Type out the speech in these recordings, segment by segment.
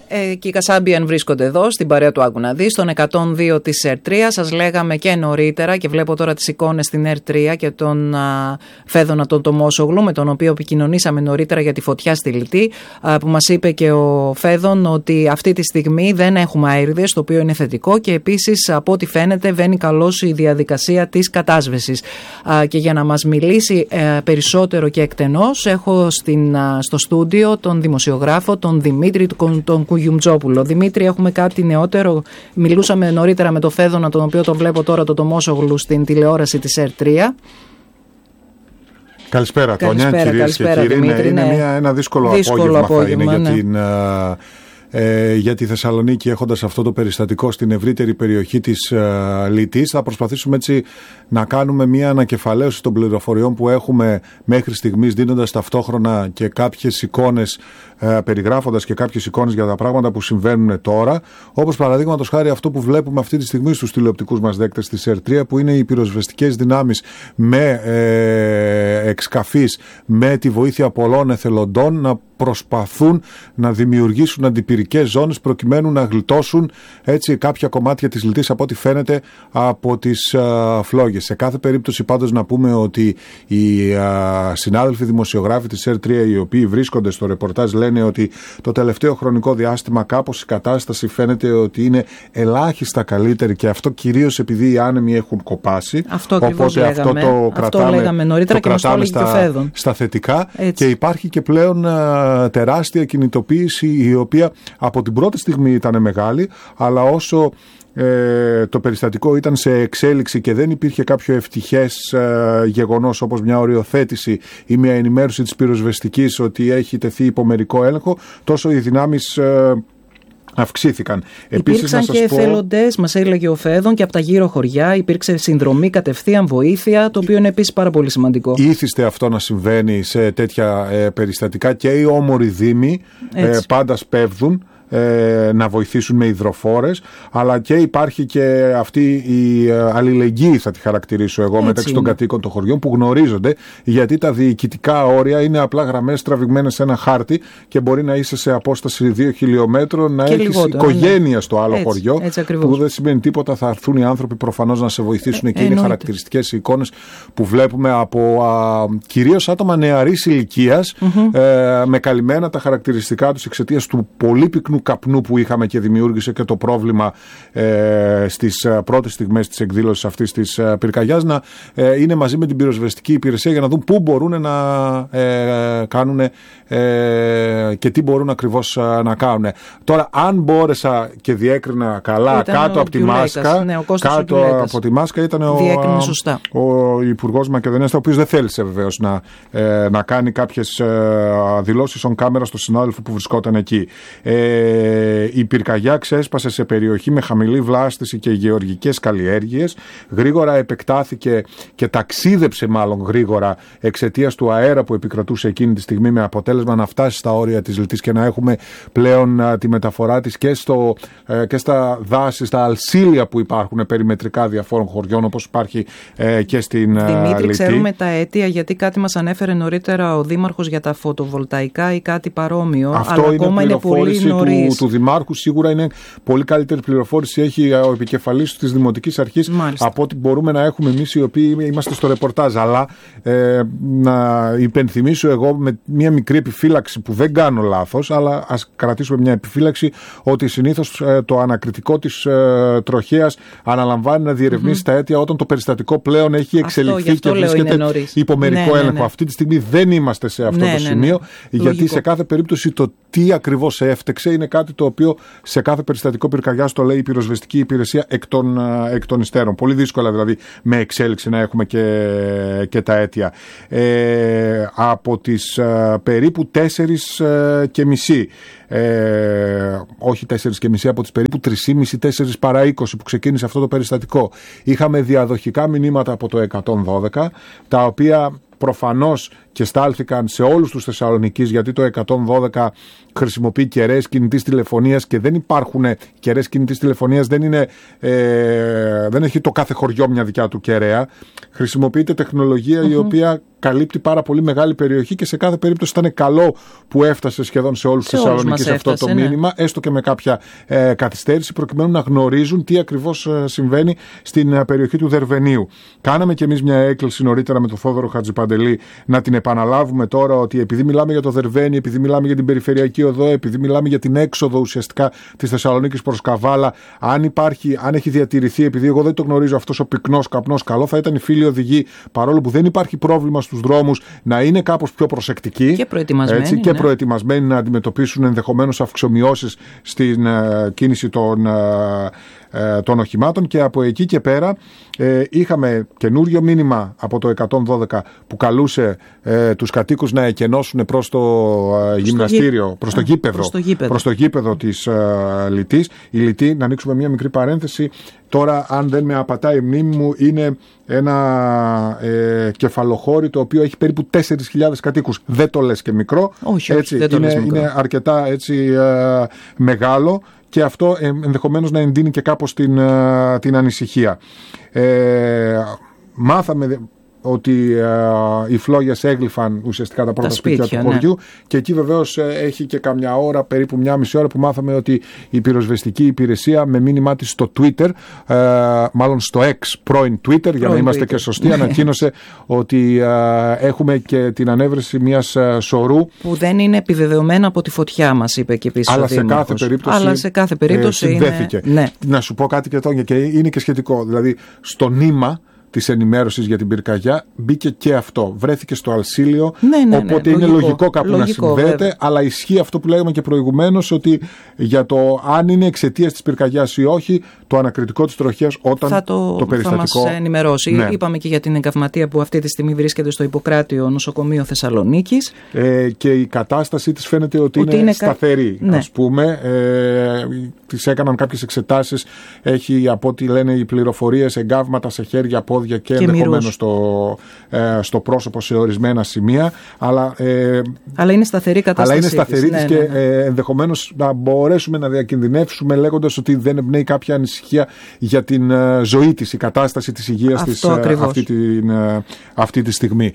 Και οι Κασάμπιαν βρίσκονται εδώ στην παρέα του Άκου να δεις, στον 102 της ΕΡΤ3. Σας λέγαμε και νωρίτερα και βλέπω τώρα τις εικόνες στην ΕΡΤ3 και τον Φέδωνα τον Τομόσογλου, με τον οποίο επικοινωνήσαμε νωρίτερα για τη φωτιά στη Λυτή, που μας είπε και ο Φέδων ότι αυτή τη στιγμή δεν έχουμε αέριδες, το οποίο είναι θετικό, και επίσης από ό,τι φαίνεται βαίνει καλώς η διαδικασία της κατάσβεσης. Και για να μας μιλήσει περισσότερο και εκτενώς, έχω στο στούντιο τον δημοσιογράφο, τον Δημήτρη τον Κουγιουμτζόπουλο. Δημήτρη, έχουμε κάτι νεότερο? Μιλούσαμε νωρίτερα με τον Φέδωνα, τον οποίο το βλέπω τώρα, το Τομόσογλου, στην τηλεόραση της ΕΡΤ3. Καλησπέρα, Τόνια, κυρίες και κύριοι. Δημήτρη, είναι ένα δύσκολο απόγευμα θα είναι για τη Θεσσαλονίκη, έχοντας αυτό το περιστατικό στην ευρύτερη περιοχή της Λυτής. Θα προσπαθήσουμε έτσι να κάνουμε μια ανακεφαλαίωση των πληροφοριών που έχουμε μέχρι στιγμής, δίνοντας ταυτόχρονα και κάποιες εικόνες, περιγράφοντας και κάποιες εικόνες για τα πράγματα που συμβαίνουν τώρα, όπως παραδείγματος χάρη αυτό που βλέπουμε αυτή τη στιγμή στους τηλεοπτικούς μας δέκτες της ΕΡΤ3, που είναι οι πυροσβεστικές δυνάμεις με εξκαφείς, με τη βοήθεια πολλών εθελοντών, να προσπαθούν να δημιουργήσουν αντιπυρικές ζώνες προκειμένου να γλιτώσουν έτσι κάποια κομμάτια της Λυτής, από ό,τι φαίνεται, από τις φλόγες. Σε κάθε περίπτωση πάντως να πούμε ότι οι συνάδελφοι δημοσιογράφοι της ΕΡΤ3, οι οποίοι βρίσκονται στο ρεπορτάζ, λένε ότι το τελευταίο χρονικό διάστημα κάπως η κατάσταση φαίνεται ότι είναι ελάχιστα καλύτερη, και αυτό κυρίως επειδή οι άνεμοι έχουν κοπάσει. Αυτό ακριβώς λέγαμε. Αυτό λέγαμε νωρίτερα και μας το έλεγε και ο Φέδων. Στα θετικά. Έτσι. Και υπάρχει και πλέον τεράστια κινητοποίηση, η οποία από την πρώτη στιγμή ήταν μεγάλη, αλλά όσο το περιστατικό ήταν σε εξέλιξη και δεν υπήρχε κάποιο ευτυχές γεγονός, όπως μια οριοθέτηση ή μια ενημέρωση της πυροσβεστικής ότι έχει τεθεί υπομερικό έλεγχο, τόσο οι δυνάμεις αυξήθηκαν. Υπήρξαν και εθελοντές, μας έλεγε ο Φέδων, και από τα γύρω χωριά υπήρξε συνδρομή, κατευθείαν βοήθεια, το οποίο είναι επίσης πάρα πολύ σημαντικό. Ήθιστε αυτό να συμβαίνει σε τέτοια περιστατικά, και οι όμοροι δήμοι πάντα σπέβδουν να βοηθήσουν με υδροφόρες, αλλά και υπάρχει και αυτή η αλληλεγγύη, θα τη χαρακτηρίσω εγώ, μεταξύ των κατοίκων των χωριών, που γνωρίζονται, γιατί τα διοικητικά όρια είναι απλά γραμμές τραβηγμένες σε ένα χάρτη και μπορεί να είσαι σε απόσταση 2 χιλιόμετρων, να έχεις οικογένεια στο άλλο χωριό, που δεν σημαίνει τίποτα. Θα έρθουν οι άνθρωποι προφανώς να σε βοηθήσουν, και είναι χαρακτηριστικές οι εικόνες που βλέπουμε από κυρίως άτομα νεαρής ηλικίας, με καλυμμένα τα χαρακτηριστικά τους εξαιτίας του πολύ πυκνού καπνού που είχαμε και δημιούργησε και το πρόβλημα στις πρώτες στιγμές της εκδήλωσης αυτής της πυρκαγιάς, να είναι μαζί με την πυροσβεστική υπηρεσία για να δουν πού μπορούν να κάνουν και τι μπορούν ακριβώς να κάνουν. Τώρα, αν μπόρεσα και διέκρινα καλά, κάτω από τη μάσκα, από τη μάσκα ήταν ο Υπουργός Μακεδονίας, ο οποίος δεν θέλησε βεβαίως να κάνει κάποιες δηλώσεις on camera στο συνάδελφο που βρισκόταν εκεί. Η πυρκαγιά ξέσπασε σε περιοχή με χαμηλή βλάστηση και γεωργικές καλλιέργειες. Γρήγορα επεκτάθηκε και ταξίδεψε μάλλον γρήγορα εξαιτίας του αέρα που επικρατούσε εκείνη τη στιγμή, με αποτέλεσμα να φτάσει στα όρια της Λυτής και να έχουμε πλέον τη μεταφορά της και στα δάση, στα αλσίλια που υπάρχουν περιμετρικά διαφόρων χωριών, όπως υπάρχει και στην Δημήτρη, Λυτή. ξέρουμε τα αίτια, γιατί κάτι μας ανέφερε νωρίτερα ο Δήμαρχος για τα φωτοβολταϊκά ή κάτι παρόμοιο. Αυτό αλλά είναι ακόμα είναι πολύ νωρίς. Του Δημάρχου, σίγουρα είναι πολύ καλύτερη πληροφόρηση έχει ο επικεφαλής της Δημοτικής Αρχής από ό,τι μπορούμε να έχουμε εμείς, οι οποίοι είμαστε στο ρεπορτάζ. Αλλά να υπενθυμίσω εγώ με μια μικρή επιφύλαξη, που δεν κάνω λάθος, αλλά ας κρατήσουμε μια επιφύλαξη, ότι συνήθως το ανακριτικό της τροχέας αναλαμβάνει να διερευνήσει τα αίτια όταν το περιστατικό πλέον έχει εξελιχθεί και βρίσκεται υπομερικό έλεγχο. Αυτή τη στιγμή δεν είμαστε σε αυτό το σημείο, γιατί σε κάθε περίπτωση το τι ακριβώς έφτεξε είναι κάτι το οποίο σε κάθε περιστατικό πυρκαγιάς το λέει η πυροσβεστική υπηρεσία εκ των υστέρων. Πολύ δύσκολα δηλαδή με εξέλιξη να έχουμε και τα αίτια. Από τις περίπου 4.30, όχι 4.30, από τις περίπου 3.30-4 παρά 20 που ξεκίνησε αυτό το περιστατικό, είχαμε διαδοχικά μηνύματα από το 112, τα οποία προφανώς και στάλθηκαν σε όλους τους Θεσσαλονικείς, γιατί το 112 χρησιμοποιεί κεραίες κινητής τηλεφωνίας και δεν υπάρχουν κεραίες κινητής τηλεφωνίας, δεν έχει το κάθε χωριό μια δικιά του κεραία. Χρησιμοποιείται τεχνολογία η οποία καλύπτει πάρα πολύ μεγάλη περιοχή και σε κάθε περίπτωση ήταν καλό που έφτασε σχεδόν σε όλους τους Θεσσαλονικείς αυτό το μήνυμα, έστω και με κάποια καθυστέρηση, προκειμένου να γνωρίζουν τι ακριβώς συμβαίνει στην περιοχή του Δερβενίου. Κάναμε κι εμείς μια έκκληση νωρίτερα με τον Θόδωρο Χατζηπαντελή να την επαναλάβουμε τώρα, ότι επειδή μιλάμε για το Δερβένι, επειδή μιλάμε για την περιφερειακή οδό, επειδή μιλάμε για την έξοδο ουσιαστικά της Θεσσαλονίκης προς Καβάλα, αν έχει διατηρηθεί, επειδή εγώ δεν το γνωρίζω αυτός ο πυκνός καπνός, καλό θα ήταν οι φίλοι οδηγοί, παρόλο που δεν υπάρχει πρόβλημα στους δρόμους, να είναι κάπως πιο προσεκτικοί και προετοιμασμένοι να αντιμετωπίσουν ενδεχομένως αυξομοιώσεις στην κίνηση των οχημάτων. Και από εκεί και πέρα είχαμε καινούριο μήνυμα από το 112 που καλούσε τους κατοίκους να εκενώσουν προς το γυμναστήριο, προς το γήπεδο της Λυτής. Η Λυτή, να ανοίξουμε μια μικρή παρένθεση, τώρα αν δεν με απατάει η μνήμη μου, είναι ένα κεφαλοχώρι το οποίο έχει περίπου 4.000 κατοίκους. Δεν το λες και μικρό. Όχι, δεν το λες μικρό. Είναι αρκετά μεγάλο. Και αυτό ενδεχομένως να εντείνει και κάπως την ανησυχία. Μάθαμε ότι οι φλόγες έγλυφαν ουσιαστικά τα πρώτα σπίτια του χωριού, και εκεί βεβαίως έχει και καμιά ώρα, περίπου μια μισή ώρα, που μάθαμε ότι η πυροσβεστική υπηρεσία με μήνυμά της στο Twitter, μάλλον στο X, πρώην Twitter, για να είμαστε και σωστοί, ανακοίνωσε ότι έχουμε και την ανέβρεση μιας σωρού που δεν είναι επιβεβαιωμένα από τη φωτιά, μας είπε και επίσης. Αλλά σε κάθε περίπτωση συνδέθηκε. Ναι. Να σου πω κάτι και είναι και σχετικό. Δηλαδή, στο νήμα της ενημέρωσης για την πυρκαγιά μπήκε και αυτό. Βρέθηκε στο Αλσίλιο, οπότε είναι λογικό κάπου να συνδέεται, βέβαια. Αλλά ισχύει αυτό που λέγαμε και προηγουμένως, ότι για το αν είναι εξαιτίας της πυρκαγιάς ή όχι, το ανακριτικό της τροχέας όταν το περιστατικό θα μας ενημερώσει. Ναι. Είπαμε και για την εγκαυματία που αυτή τη στιγμή βρίσκεται στο Ιπποκράτιο Νοσοκομείο Θεσσαλονίκης. Και η κατάστασή της φαίνεται ότι είναι σταθερή. Ναι. Ας πούμε, της έκαναν κάποιες εξετάσεις, έχει, από ό,τι λένε οι πληροφορίες, εγκάβματα σε χέρια, πόδια και ενδεχομένως στο πρόσωπο σε ορισμένα σημεία, αλλά είναι σταθερή κατάσταση. Και ενδεχομένως να μπορέσουμε να διακινδυνεύσουμε λέγοντας ότι δεν εμπνέει κάποια ανησυχία για την ζωή της, η κατάσταση της υγείας της αυτή τη στιγμή.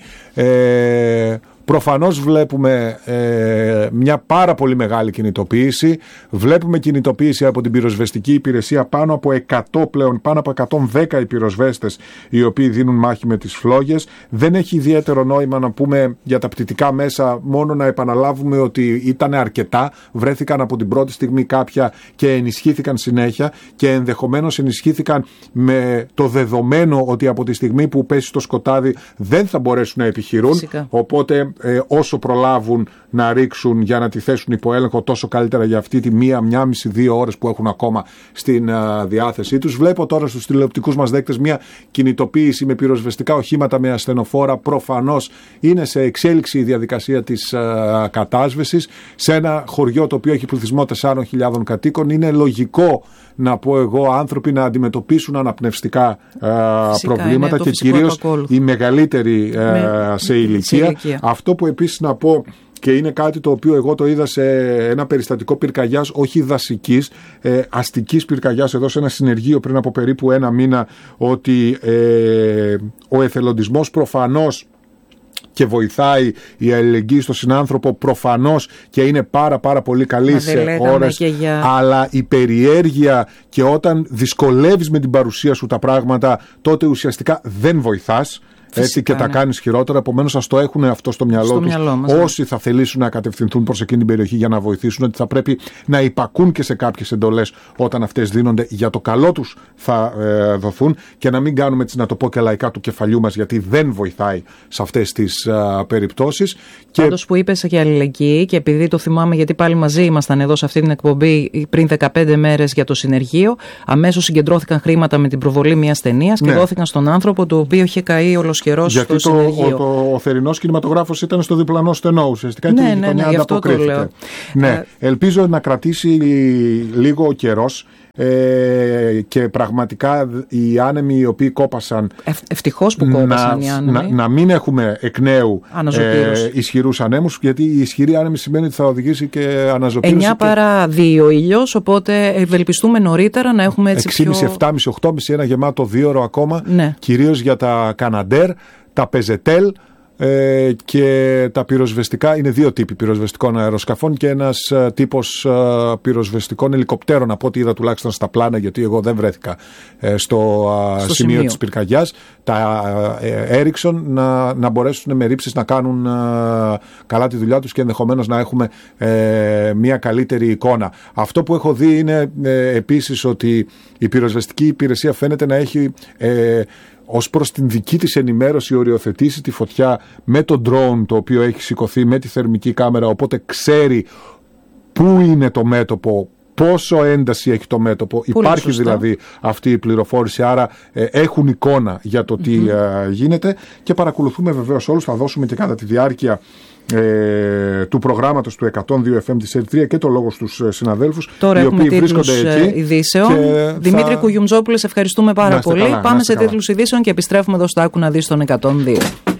Προφανώς βλέπουμε μια πάρα πολύ μεγάλη κινητοποίηση. Βλέπουμε κινητοποίηση από την πυροσβεστική υπηρεσία, πάνω από 100 πλέον, πάνω από 110 οι πυροσβέστες οι οποίοι δίνουν μάχη με τις φλόγες. Δεν έχει ιδιαίτερο νόημα να πούμε για τα πτυτικά μέσα, μόνο να επαναλάβουμε ότι ήταν αρκετά. Βρέθηκαν από την πρώτη στιγμή κάποια και ενισχύθηκαν συνέχεια, και ενδεχομένως ενισχύθηκαν με το δεδομένο ότι από τη στιγμή που πέσει το σκοτάδι δεν θα μπορέσουν να επιχειρούν. Φυσικά. Οπότε όσο προλάβουν να ρίξουν για να τη θέσουν υπό έλεγχο, τόσο καλύτερα για αυτή τη μία μισή, 2 ώρες που έχουν ακόμα στην διάθεσή τους. Βλέπω τώρα στους τηλεοπτικούς μας δέκτες μια κινητοποίηση με πυροσβεστικά οχήματα, με ασθενοφόρα. Προφανώς είναι σε εξέλιξη η διαδικασία της κατάσβεσης σε ένα χωριό το οποίο έχει πληθυσμό 4.000 κατοίκων. Είναι λογικό, να πω εγώ, άνθρωποι να αντιμετωπίσουν αναπνευστικά προβλήματα, και κυρίως οι μεγαλύτεροι σε ηλικία. Αυτό που επίσης να πω, και είναι κάτι το οποίο εγώ το είδα σε ένα περιστατικό πυρκαγιάς, όχι δασικής, αστικής πυρκαγιάς, εδώ σε ένα συνεργείο πριν από περίπου 1 μήνα, ότι ο εθελοντισμός προφανώς και βοηθάει, η αλληλεγγύη στον συνάνθρωπο προφανώς και είναι πάρα πολύ καλή σε ώρες, αλλά η περιέργεια, και όταν δυσκολεύεις με την παρουσία σου τα πράγματα, τότε ουσιαστικά δεν βοηθάς. Έτσι, και τα κάνεις χειρότερα. Επομένως, ας το έχουν αυτό στο μυαλό τους. Όσοι θα θελήσουν να κατευθυνθούν προς εκείνη την περιοχή για να βοηθήσουν, ότι θα πρέπει να υπακούν και σε κάποιες εντολές όταν αυτές δίνονται, για το καλό τους θα δοθούν, και να μην κάνουμε, να το πω και λαϊκά, του κεφαλιού μας, γιατί δεν βοηθάει σε αυτές τις περιπτώσεις. Πάντως που είπες για αλληλεγγύη, και επειδή το θυμάμαι, γιατί πάλι μαζί ήμασταν εδώ σε αυτή την εκπομπή πριν 15 μέρες για το συνεργείο, αμέσως συγκεντρώθηκαν χρήματα με την προβολή μιας ταινίας και δόθηκαν στον άνθρωπο, το οποίο είχε καεί ολοσχερός. Γιατί ο θερινός κινηματογράφος ήταν στο διπλανό στενό ουσιαστικά, και η γειτονιά ανταποκρίθηκε. Ελπίζω να κρατήσει λίγο ο καιρός. και πραγματικά οι άνεμοι οι οποίοι κόπασαν, ευτυχώς που κόπασαν οι άνεμοι, να μην έχουμε εκ νέου ισχυρούς ανέμους, γιατί η ισχυρή άνεμη σημαίνει ότι θα οδηγήσει και αναζωπήρωση. 9 παρά 2 ήλιος, οπότε ευελπιστούμε νωρίτερα να έχουμε έτσι 6,5, 7,5, 8,5, ένα γεμάτο 2ωρο ακόμα, ναι. Κυρίως για τα Καναντέρ, τα Πεζετέλ και τα πυροσβεστικά. Είναι 2 τύποι πυροσβεστικών αεροσκαφών και ένας τύπος πυροσβεστικών ελικοπτέρων, από ό,τι είδα τουλάχιστον στα πλάνα, γιατί εγώ δεν βρέθηκα στο σημείο της πυρκαγιάς. Τα Ericsson να μπορέσουν με ρήψεις να κάνουν καλά τη δουλειά τους και ενδεχομένως να έχουμε μια καλύτερη εικόνα. Αυτό που έχω δει είναι επίσης ότι η πυροσβεστική υπηρεσία φαίνεται να έχει ως προς την δική της ενημέρωση οριοθετήσει τη φωτιά με το drone το οποίο έχει σηκωθεί, με τη θερμική κάμερα, οπότε ξέρει πού είναι το μέτωπο, πόσο ένταση έχει το μέτωπο. Πολύ υπάρχει σωστά. Δηλαδή αυτή η πληροφόρηση, άρα έχουν εικόνα για το τι γίνεται και παρακολουθούμε βεβαίως όλους. Θα δώσουμε και κατά τη διάρκεια του προγράμματος του 102 FM της ΕΡΤ3 και το λόγο στους συναδέλφους. Τώρα οι οποίοι βρίσκονται εκεί. Ειδήσεων. Δημήτρη Κουγιουμτζόπουλε, ευχαριστούμε πάρα πολύ. Καλά, πάμε σε τίτλους ειδήσεων και επιστρέφουμε εδώ στο Άκου να δεις τον 102.